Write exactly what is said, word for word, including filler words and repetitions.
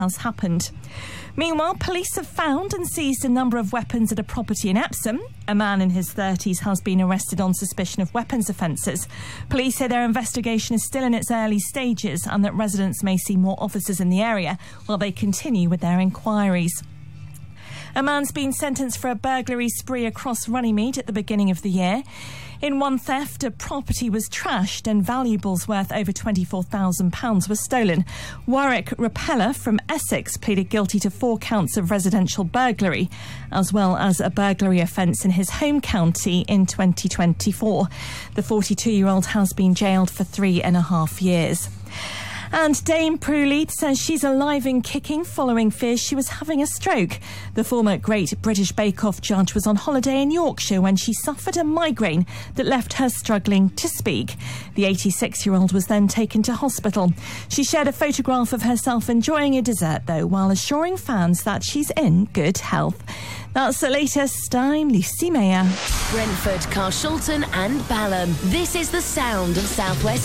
has happened. Meanwhile, police have found and seized a number of weapons at a property in Epsom. A man in his thirties has been arrested on suspicion of weapons offences. Police say their investigation is still in its early stages and that residents may see more officers in the area while they continue with their inquiries. A man's been sentenced for a burglary spree across Runnymede at the beginning of the year. In one theft, a property was trashed and valuables worth over twenty-four thousand pounds were stolen. Warwick Repeller from Essex pleaded guilty to four counts of residential burglary, as well as a burglary offence in his home county in twenty twenty-four. The forty-two-year-old has been jailed for three and a half years. And Dame Prue Leith says she's alive and kicking following fears she was having a stroke. The former Great British Bake Off judge was on holiday in Yorkshire when she suffered a migraine that left her struggling to speak. The eighty-six-year-old was then taken to hospital. She shared a photograph of herself enjoying a dessert, though, while assuring fans that she's in good health. That's the latest. I'm Lucy Mayer. Brentford, Carshalton and Balham. This is the sound of South West